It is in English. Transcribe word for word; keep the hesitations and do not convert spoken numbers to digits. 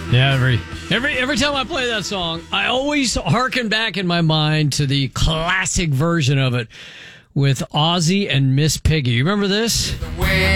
Yeah, every every every time I play that song, I always harken back in my mind to the classic version of it with Ozzy and Miss Piggy. You remember this?